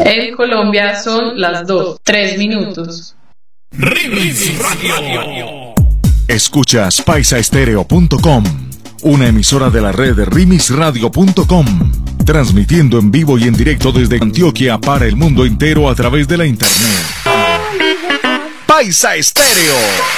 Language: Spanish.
En Colombia son las 2:03. Rimis Radio. Escuchas paisaestereo.com, una emisora de la red rimisradio.com, transmitiendo en vivo y en directo desde Antioquia para el mundo entero a través de la internet. Paisa Estéreo.